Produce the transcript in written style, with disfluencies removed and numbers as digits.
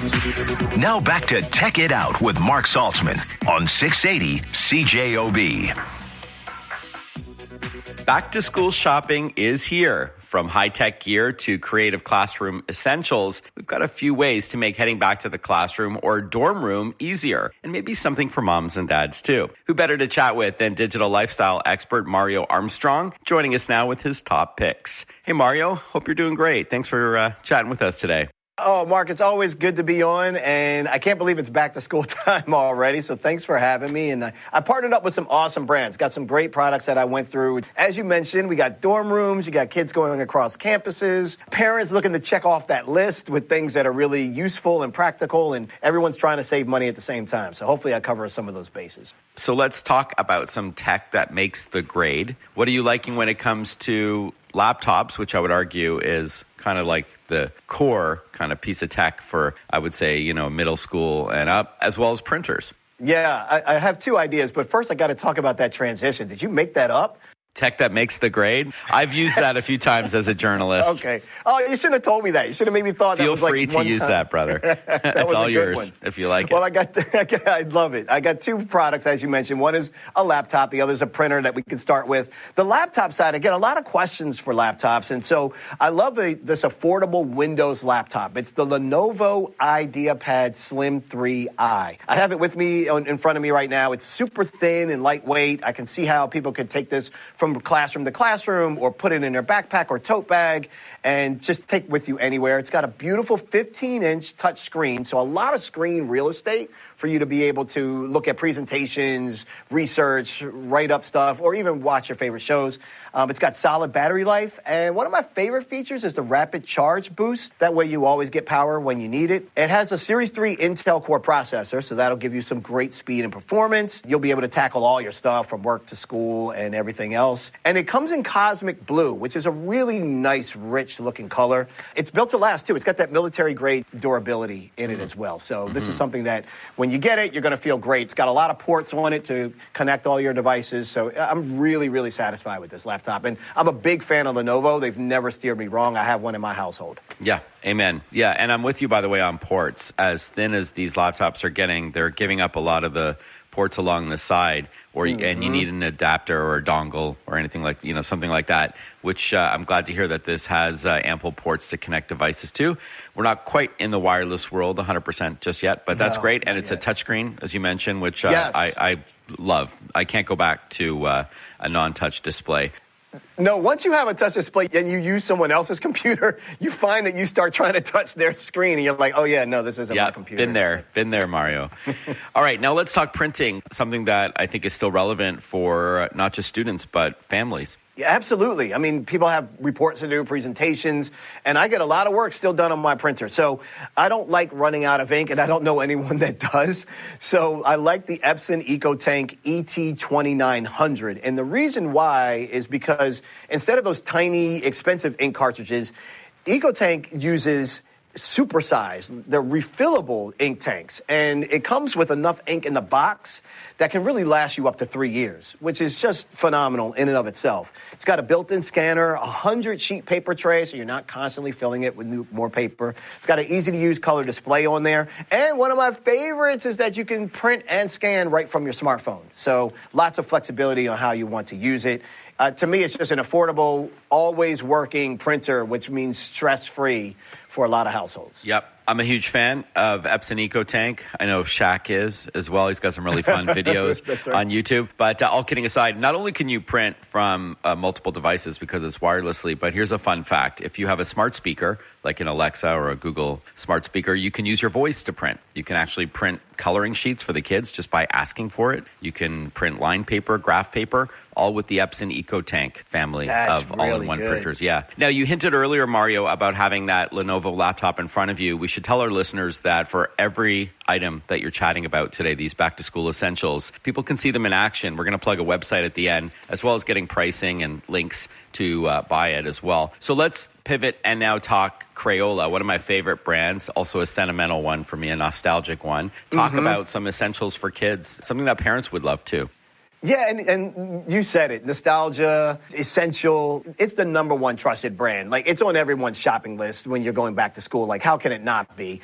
Now back to Tech It Out with Mark Saltzman on 680 CJOB. Back to school shopping is here. From high-tech gear to creative classroom essentials, we've got a few ways to make heading back to the classroom or dorm room easier, and maybe something for moms and dads too. Who better to chat with than digital lifestyle expert Mario Armstrong, joining us now with his top picks. Hey Mario, hope you're doing great. Thanks for chatting with us today. Oh, Mark, it's always good to be on, and I can't believe it's back to school time already, so thanks for having me. And I partnered up with some awesome brands, got some great products that I went through. As you mentioned, we got dorm rooms, you got kids going across campuses, parents looking to check off that list with things that are really useful and practical, and everyone's trying to save money at the same time. So hopefully I cover some of those bases. So let's talk about some tech that makes the grade. What are you liking when it comes to laptops, which I would argue is kind of like the core kind of piece of tech for, I would say, middle school and up, as well as printers? Yeah, I have two ideas, but first I got to talk about that transition. Did you make that up? Tech that makes the grade? I've used that a few times as a journalist. Okay. Oh, you should have told me that. You should have maybe thought that was like one time. Feel free to use that, brother. That's all yours if you like it. Well, I love it. I got two products, as you mentioned. One is a laptop. The other is a printer that we can start with. The laptop side, I get a lot of questions for laptops. And so I love this affordable Windows laptop. It's the Lenovo IdeaPad Slim 3i. I have it with me in front of me right now. It's super thin and lightweight. I can see how people could take this from classroom to classroom or put it in their backpack or tote bag and just take with you anywhere. It's got a beautiful 15-inch touch screen, so a lot of screen real estate for you to be able to look at presentations, research, write up stuff, or even watch your favorite shows. It's got solid battery life, and one of my favorite features is the rapid charge boost. That way you always get power when you need it. It has a Series 3 Intel Core processor, so that'll give you some great speed and performance. You'll be able to tackle all your stuff from work to school and everything else. And it comes in cosmic blue, which is a really nice, rich-looking color. It's built to last, too. It's got that military-grade durability in it as well. So this is something that when you get it, you're going to feel great. It's got a lot of ports on it to connect all your devices. So I'm really, really satisfied with this laptop. And I'm a big fan of Lenovo. They've never steered me wrong. I have one in my household. Yeah, amen. Yeah, and I'm with you, by the way, on ports. As thin as these laptops are getting, they're giving up a lot of the ports along the side, and you need an adapter or a dongle or anything like, something like that, which I'm glad to hear that this has ample ports to connect devices to. We're not quite in the wireless world 100% just yet, but that's great. And it's a touchscreen, as you mentioned, which I love. I can't go back to a non-touch display. No, once you have a touch display and you use someone else's computer, you find that you start trying to touch their screen and you're like, oh yeah, no, this isn't my computer. Been there, Mario. All right, now let's talk printing, something that I think is still relevant for not just students, but families. Yeah, absolutely. I mean, people have reports to do, presentations, and I get a lot of work still done on my printer. So I don't like running out of ink, and I don't know anyone that does. So I like the Epson EcoTank ET2900. And the reason why is because instead of those tiny, expensive ink cartridges, EcoTank uses supersized, they're refillable ink tanks, and it comes with enough ink in the box that can really last you up to 3 years, which is just phenomenal in and of itself. It's got a built-in scanner, 100 sheet paper tray, so you're not constantly filling it with more paper. It's got an easy-to-use color display on there, and one of my favorites is that you can print and scan right from your smartphone. So lots of flexibility on how you want to use it. To me, it's just an affordable, always working printer, which means stress-free for a lot of households. Yep. I'm a huge fan of Epson EcoTank. I know Shaq is as well. He's got some really fun videos on YouTube. But all kidding aside, not only can you print from multiple devices because it's wirelessly, but here's a fun fact. If you have a smart speaker, like an Alexa or a Google smart speaker, you can use your voice to print. You can actually print coloring sheets for the kids just by asking for it. You can print line paper, graph paper, all with the Epson EcoTank family of all-in-one printers. Yeah. Now, you hinted earlier, Mario, about having that Lenovo laptop in front of you. We should tell our listeners that for every item that you're chatting about today, these back-to-school essentials, people can see them in action. We're going to plug a website at the end, as well as getting pricing and links to buy it as well. So let's pivot and now talk Crayola, one of my favorite brands, also a sentimental one for me, a nostalgic one. Talk about some essentials for kids, something that parents would love too. Yeah, and you said it. Nostalgia, essential. It's the number one trusted brand. Like, it's on everyone's shopping list when you're going back to school. Like, how can it not be?